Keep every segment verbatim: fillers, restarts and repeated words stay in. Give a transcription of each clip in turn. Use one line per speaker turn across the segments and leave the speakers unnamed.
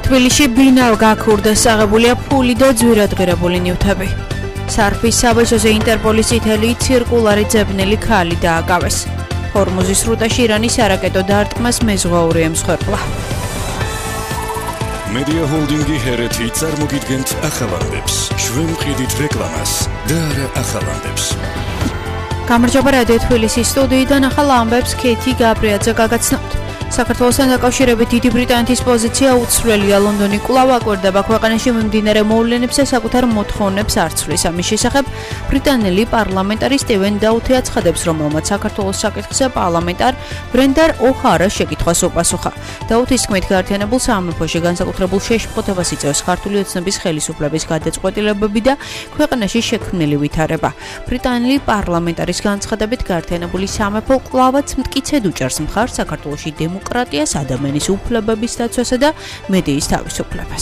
თბილისში ბინავ გაქურდეს აღებულია ფული და ძვირადღირებული ნივთები. სარფის საბაჟოზე ინტერპოლის წითელი ცირკულარი ძებნელი ქალი დააკავეს. ჰორმუზის სრუტაში ირანის არაკეტო დარტყმას მეზღვაური ემსხვერპლა.
მედია ჰოლდინგი ჰერეთი წარმოგიდგენთ ახალანდებს. ჩვენ ვყიდით რეკლამას და არა ახალანდებს.
გამარჯობა რადიო თბილისის სტუდიიდან ახალ ამბებს ქეთი გაბრიაძე გაგაცნობთ. საქართველოსთან დაკავშირებით დიდი ბრიტანეთის პოზიცია უცვლელია. ლონდონი კვლავ აკვირდება ქვეყანაში მიმდინარე მოვლენებს და საკუთარ მოთხოვნებს არ ცვლის. ამის შესახებ ბრიტანელი პარლამენტარი სტივენ დაუთი აცხადებს, რომელმაც საქართველოს საკითხზე პარლამენტარ ბრენდან ო'ჰარას შეკითხვას უპასუხა. დაუთის თქმით, გაერთიანებულ სამეფოში განსაკუთრებულ შეშფოთებას იწვევს ქართული ოცნების ხელისუფლების გადაწყვეტილებები და ქვეყანაში შექმნილი ვითარება. ბრიტანელი პარლამენტარის განცხადებით, გაერთიანებული სამეფო კვლავაც მტკიცედ უჭერს მხარს საქართველოში დემოკრატიას, ადამიანის უფლებების დაცვასა და მედიის თავისუფლებას.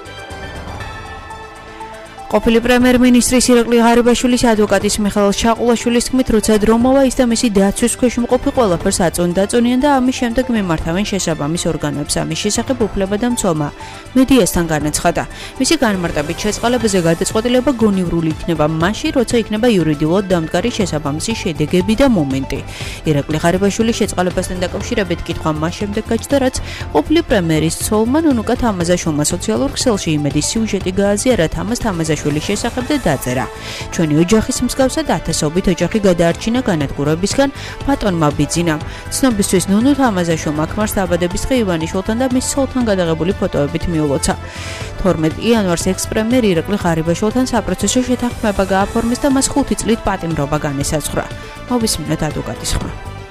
ყოფილი პრემიერ-მინისტრის ირაკლი ღარიბაშვილის ადვოკატის მიხეილ ჩაყულაშვილის თქმით, როცა დრომოვა ის და მისი დაცვის ქვეშ მყოფი ყველაფერს აწონდაწონიან და ამის შემდეგ მიმართავენ შესაბამის ორგანოებს. ამის შესახებ უფლებადამცველმა მედიასთან განაცხადა. მისი განმარტებით, შეწყალებაზე გადაწყვეტილება გონივრული იქნება მაშინ, როცა იქნება იურიდიულად დამდგარი შესაბამისი შედეგები და მომენტი. ირაკლი ღარიბაშვილის შეწყალებასთან დაკავშირებით კითხვა მას შემდეგ გაჩნდა, რაც ყოფილი პრემიერის ცოლმა ნუნუკა თამაზაშვილმა სოციალურ ქსელში იმედის სიუჟეტი გააზიარა თამაზ თამაზაშვილის შესახებ და დაწერა. ჩვენი ოჯახის მსგავსად ათასობით ოჯახი გადაარჩინა განადგურებისგან ბატონმა ბიძინამ. ცნობისთვის ნუნუ თამაზაშვილმა ქმარს დაბადების დღე ივანიშვილთან და მის ცოლთან გადაღებული ფოტოებით მიულოცა. თორმეტ იანვარს ექს-პრემიერ ირაკლი ღარიბაშვილთან საპროცესო შეთანხმება გააფორმეს და მას ხუთი წლით პატიმრობა განესაზღვრა. მოვისმინოთ ადვოკატის ხმა.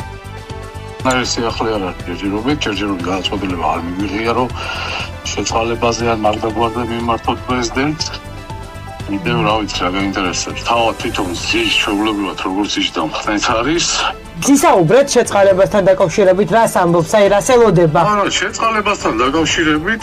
ნაირსი ახლა არ არის ჯერჯერობით, ჯერჯერობით გადაწყვეტილება არ მიგვიღია, რომ შეწყალებაზე ან მარდაგვარდა მიმართოთ პრეზიდენტს. მიდევ რა ვიცი რა გაინტერესებს. თავად თვითონ ზის ჩვეულებრივად როგორც ის დამხნეთ არის.
გისაუბრეთ შეწყალებასთან დაკავშირებით, რას ამბობს, აი რას ელოდება?
არა, შეწყალებასთან დაკავშირებით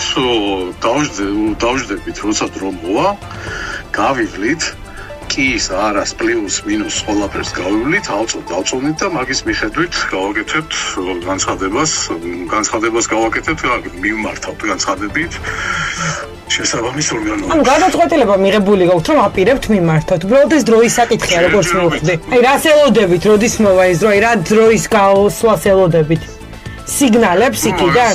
დავждებით, როცა დრო მოვა, გავივლით. კი ის არას პლუს მინუს ყველაფერს გავივლით, ავწოთ, დავწონით და მაგის მიხედვით გავაკეთებთ განცხადებას, განცხადებას გავაკეთებთ, მიმართავთ განცხადებით შესაბამის ორგანოებს.
ანუ გადაწყვეტილება მიღებული გაქვთ, რომ აპირებთ მიმართოთ. უბრალოდ ეს დროის საკითხია, როგორც მოვხდი. აი რას ელოდებით, როდის მოვა ეს დრო, აი რა დროის გასვლას ელოდებით? სიგნალებს იქიდან?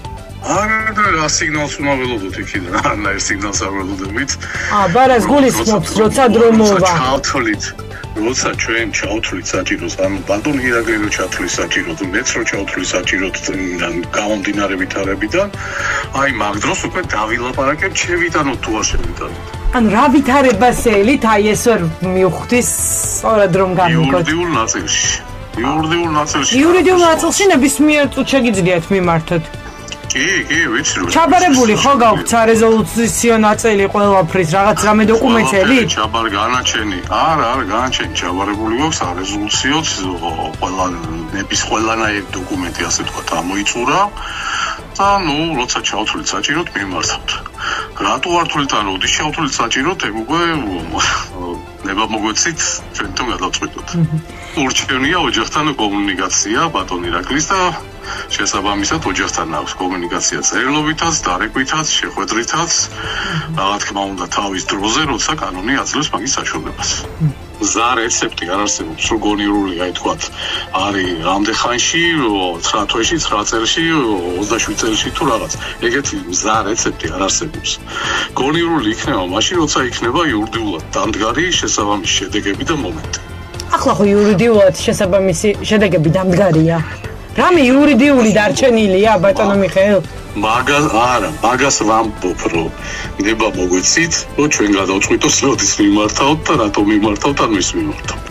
არა, რა სიგნალს უნდა ველოდოთ იქიდან? არა, ეს სიგნალს არ ველოდებით.
აა, ბარას გულისხმობს, როცა დრო მოვა.
ჩავთვლით, როცა ჩვენ ჩავთვლით საჭიროს, ანუ ბატონი ირაკლი რო ჩავთვლის საჭიროს, მეც რო ჩავთვლის საჭიროს გამომდინარე ვითარებიდან, აი მაგ დროს უკვე დავილაპარაკებ, შევიტანოთ თუ არ შევიტანოთ.
ანუ რა ვითარებას ელით, აი ეს ვერ მივხვდის, სწორად რომ გამიგოთ.
იურიდიულ ნაწილში. იურიდიულ ნაწილში.
იურიდიულ ნაწილში ნებისმიერ წუთს შეგიძლიათ მიმართოთ.
კი, კი, ვიცი რომ.
ჩაბარებული ხო გაქვთ სარეზოლუციო ნაწილი ყველაფრის, რაღაც რამე დოკუმენტები?
ჩაბარ განაჩენი. არა, არა, განაჩენი ჩაბარებული გვაქვს სარეზოლუციოც, ყველა ნების ყველანაირი დოკუმენტი ასე თქვა ამოიწურა. და ნუ, როცა ჩავთვლით საჭიროთ, მიმართავთ. რატო არ თვლით, ან როდის ჩავთვლით საჭიროთ, ეგ უკვე ნება მოგვეცით, ჩვენთან გადავწყვეტოთ. ურჩევნია ოჯახთან კომუნიკაცია ბატონ ირაკლის და შესაბამისად ოჯახთან აქვს კომუნიკაცია წერილობითაც, დარეკვითაც, შეხვედრითაც, რა თქმა უნდა თავის დროზე, როცა კანონი აძლევს მაგის საშუალებას. ზა რეცეპტი არ არსებობს, რო გონივრული, აი თქვათ, არის რამდენ ხანში, ცხრა თვეში, ცხრა წელში, ოცდაშვიდ წელში თუ რაღაც. ეგეთი ზა რეცეპტი არ არსებობს. გონივრული იქნება მაშინ, როცა იქნება იურიდიულად დამდგარი შესაბამისი შედეგები და მომენტი.
ახლა ხო იურიდიულად შესაბამისი შედეგები დამდგარია. რამე იურიდიული დარჩენილია ბატონო მიხეილ?
მაგას არა, მაგას ვამბობ, რომ ნება მოგვეცით, რომ ჩვენ გადავწყვიტოთ, როდის მიმართავთ და რატომ მიმართავთ, ან ვის მიმართავთ.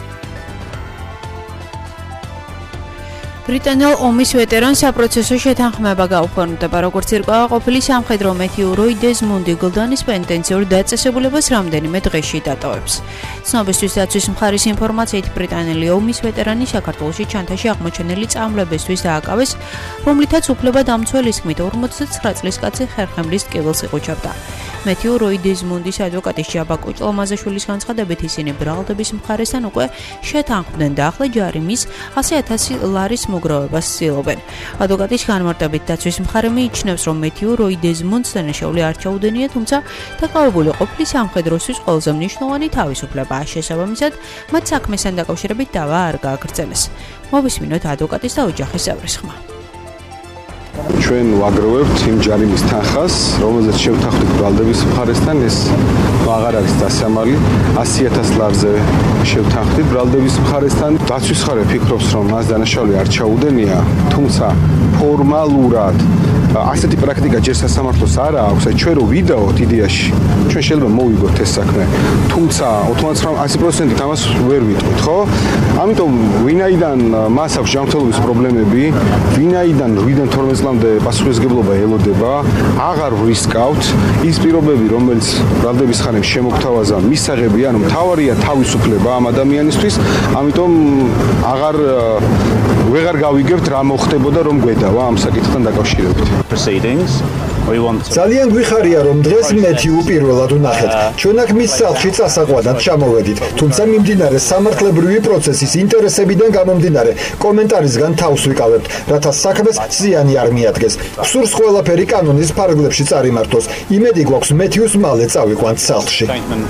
ბრიტანელ ომის ვეტერან საპროცესო შეთანხმება გაუფორმდება, როგორც ირკვევა ყოფილი სამხედრო მეტიუროი დეზმონდი გლდანის პენტენციურ დაწესებულებას რამდენიმე დღეში დატოვებს. ცნობისთვის დაცვის მხარის ინფორმაციით, ბრიტანელი ომის ვეტერანი საქართველოში ჩანთაში აღმოჩენილი წამლებისთვის დააკავეს, რომლითაც უფლებადამცველის თქმით ორმოცდაცხრა წლის კაცი ხერხემლის ტკივილს იყუჩებდა. მეტიუროი დეზმონდის ადვოკატის ჭაბა კუჭლამაზაშვილის განცხადებით, ისინი ბრალდების მხარესთან უკვე შეთანხმდნენ და ახლა ჯარი მის ასი ათასი ლარის მოგროვებას ცდილობენ. ადვოკატის განმარტებით დაცვის მხარე მიიჩნევს, რომ მეთიუ როი დეზმონდს დანაშაული არ ჩაუდენია, თუმცა დაკავებული ყოფილი სამხედროსთვის ყველაზე მნიშვნელოვანი თავისუფლებაა. შესაბამისად, მათ საქმესთან დაკავშირებით დავა არ გააგრძელეს. მოვისმინოთ ადვოკატის და ოჯახის წევრის ხმა.
ჩვენ ვაგროვებთ იმ ჯარიმის თანხას, რომელზეც შევთანხმდით ბრალდების მხარესთან, ეს აღარ არის დასამალი, ასი ათას ლარზე შევთანხმდით ბრალდების მხარესთან. დაცვის მხარე ფიქრობს, რომ მას დანაშაული არ ჩაუდენია, თუმცა ფორმალურად ასეთი პრაქტიკა ჯერ სასამართლოს არ აქვს, აი ჩვენ რო ვიდაოთ იდეაში, ჩვენ შეიძლება მოვიგოთ ეს საქმე, თუმცა ოცდაათი პროცენტით ამას ვერ ვიტყვით, ხო? ამიტომ ვინაიდან მას აქვს ჯანმრთელობის პრობლემები, ვინაიდან რვიდან თორმეტ წლამდე პასუხისმგებლობა ელოდება, აღარ ვრისკავთ ის პირობები, რომელიც ბრალდების ხანამ შემოგთავაზა მისაღებია, ანუ მთავარია თავისუფლება ამ ადამიანისთვის, ამიტომ აღარ ვეღარ გავიგებთ რა მოხდებოდა რომ გვედავა ამ საკითხთან დაკავშირებით.
ძალიან გვიხარია რომ დღეს მეთიუ პირველად ვნახეთ. ჩვენ აქ მის სახლში წასაყვანად ჩამოვედით, თუმცა მიმდინარე სამართლებრივი პროცესის ინტერესებიდან გამომდინარე, კომენტარისგან თავს ვიკავებთ, რათა საქმეს ზიანი არ მიადგეს. სურს ყველაფერი კანონის ფარგლებში წარიმართოს. იმედი გვაქვს მეთიუს მალე წავიყვანთ სახლში.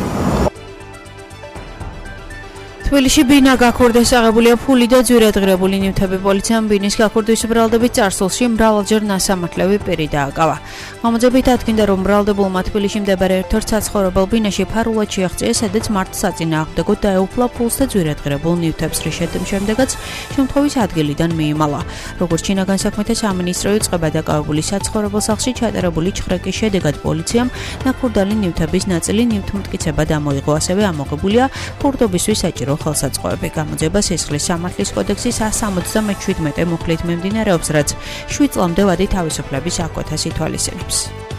თბილისში ბინა გაქორდეს აღებულია ფული და ძვირადღირებული ნივთები. პოლიციამ ბინის გაქორდვის ბრალდების წარსულში მრავალჯერ ნასამართლები პირი დააკავა. გამოძებით ადგინდა, რომ მრავლდებულმა თბილისში მდებარე ერთ-ერთ საცხოვრებელ ბინაში ფარულად შეაღწია, სადაც მარტს საწინააღმდეგოდ დაეუფლა ფულს და ძვირადღირებულ ნივთებს, რის შემდეგაც შემთხვევის ადგილიდან მიიმალა. როგორც შინაგან საქმეთა სამინისტრო იწყება დაკავებული საცხოვრებელ სახლში ჩატარებული ჩხრეკის შედეგად პოლიციამ ნაქურდალი ნივთების ნაწილი ნივთმტკიცებად ამოიღო, ასევე ამოღებულია ფურდობისთვის საჭირო ხელსაწყოები. გამოძიება სისხლის სამართლის კოდექსის სто შვიდმეტ მუხლით მიმდინარეობს, რაც შვიდ წლამდე ვადი თავისუფლების აკვეთას ითვალისწინებს.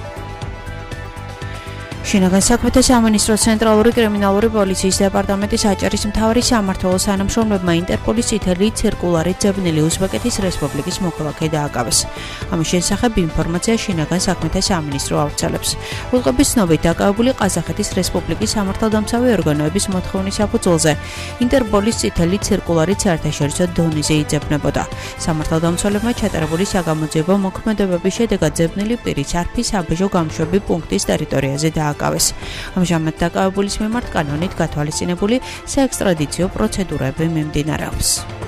შინაგან საქმეთა სამინისტროს ცენტრალური კრიმინალური პოლიციის დეპარტამენტის აჭარის მთავარი სამმართველოს თანამშრომლებმა ინტერპოლის წითელი ცირკულარით ძებნილი უზბეკეთის რესპუბლიკის მოქალაქე დააკავეს. ამის შესახებ ინფორმაცია შინაგან საქმეთა სამინისტრო ავრცელებს. ულყების ცნობით დაკავებული ყაზახეთის რესპუბლიკის სამართალდამცავი ორგანოების მოთხოვნის საფუძველზე ინტერპოლის წითელი ცირკულარით საერთაშორისო დონეზე იძებნებოდა. სამართალდამცველებმა ჩატარებული საგამოძიებო მოქმედებების შედეგად ძებნილი პირის არფის საბეჟო გამშვები პუნქტის ტერიტორიაზე დააკავეს. ამჟამად დაკავებულის მიმართ კანონით გათვალისწინებული საექსტრადიციო პროცედურები მიმდინარეობს.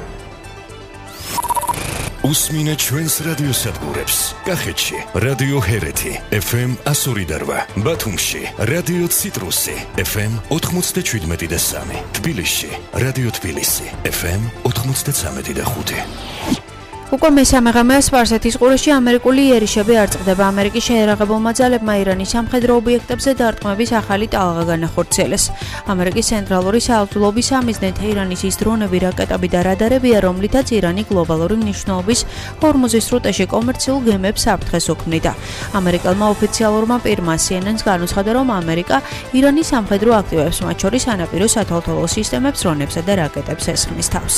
უსმინეთ ჩვენს რადიოსადგურებს. კახეთში რადიო ჰერეთი ეფ ემ εκατო ორი და რვა, ბათუმში რადიო ციტრუსი ეფ ემ ოთხმოცდაშვიდმეტი და სამი, თბილისში რადიო თბილისი ეფ ემ ოთხმოცდაცამეტი და ხუთი.
უკვე მესამე ღამეა სპარსეთის ყურეში ამერიკული იერიშები არ წყდება. ამერიკის შეერაღებულმა ძალებმა ირანის სამხედრო ობიექტებზე დარტყმების ახალი ტალღა განახორციელეს. ამერიკის ცენტრალური საავადმყოფოს სამიზნედ ირანის ის დრონები, რაკეტები და რადარებია, რომლითაც ირანი გლობალური მნიშვნელობის ჰორმუზის სრუტეში კომერციულ გემებს საფრთხეს უქმნიდა. ამერიკელმა ოფიციალურმა პირმა სი ენ ენ-ს განუცხადა, რომ ამერიკა ირანის სამხედრო აქტივებს, მათ შორის სანაპირო სათვალთვალო სისტემებს, დრონებსა და რაკეტებს ესხმის თავს.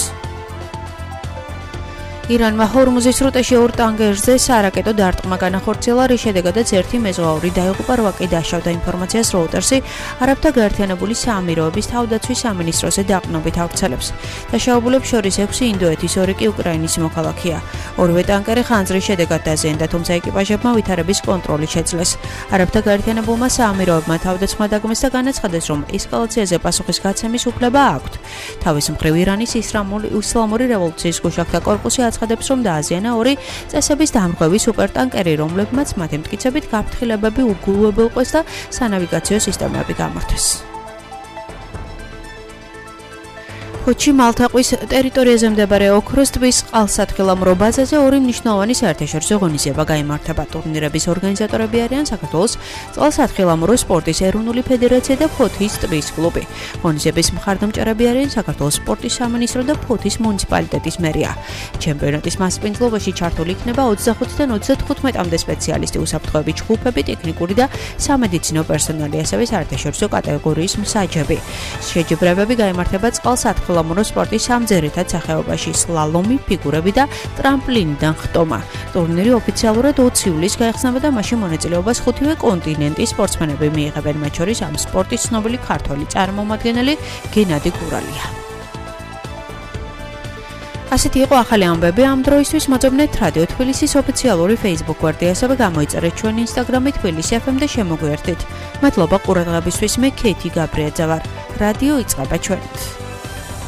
ირანმა ჰორმუზის სრუტეში ორ ტანგერზე სარაკეტო დარტყმა განახორციელა, რის შედეგადაც ერთი მეზღვაური დაიღუპა, რვა კი დაშავდა. ინფორმაციას როუტერსი არაბთა გაერთიანებული საამიროების თავდაცვის სამინისტროზე დაყრდნობით ავრცელებს. დაშავებულებს შორის ექვსი ინდოეთის, ორი კი უკრაინის მოქალაქეა. ორივე ტანკერი ხანძრის შედეგად დაზიანდა, თუმცა ეკიპაჟებმა ვითარების კონტროლი შეძლეს. არაბთა გაერთიანებულმა საამიროებმა თავდაცვა დაგმეს და განაცხადეს, რომ ესკალაციაზე პასუხის გაცემის უფლება აქვთ. თავის მხრივ ირანის ისლამური რევოლუციის გუშაქთა კორპუსი აცხადებს, რომ დააზიანა ორი წესების დამრღვევი სუპერტანკერი, რომლებმაც მათი მტკიცებით გაფრთხილებები უგულებელყვეს და სანავიგაციო სისტემები გამართეს. ფოჩი მალთაყვის ტერიტორიაზე მდებარე ოქროს ტბის წყალსათხილამურო ბაზაზე ორი მნიშვნელოვანი საერთაშორისო ღონისძიება გაიმართება. ტურნირების ორგანიზატორები არიან საქართველოს წყალსათხილამურო სპორტის ეროვნული ფედერაცია და ფოთის ტბის კლუბი. ღონისძიების მხარდამჭერები არიან საქართველოს სპორტის სამინისტრო და ფოთის მუნიციპალიტეტის მერია. ჩემპიონატის მასპინძლობაში ჩართული იქნება ოცდახუთიდან ოცდათხუთმეტამდე სპეციალისტი, უსაფრთხოები ჯგუფები, ტექნიკური და სამედიცინო პერსონალი, ასევე საერთაშორისო კატეგორიის მსაჯები. შეჯიბრებები გაიმართება წყალსათხილამურო ლამურო სპორტის სამძერეთად სახეობაში, სლალომი, ფიგურები და ტრამპლინიდან ხტომა. ტურნირი ოფიციალურად ოცი ივლისს გაიხსნება და მასში მონაწილეობას ხუთივე კონტინენტის სპორტსმენები მიიღებენ, მათ შორის ამ სპორტის ცნობილი ქართველი წარმომადგენელი გენადი გურალია. ასეთი იყო ახალი ამბები ამ დროისთვის. მოწმობთ რადიო თბილისის ოფიციალური Facebook გვერდი, ასევე გამოიწერეთ ჩვენი Instagram-ი თბილისი ეფ ემ და შემოგვიერთდით. მადლობა ყურადღებისთვის. მე ქეითი გაბრიაძე ვარ. რადიო იწყება ჩვენით.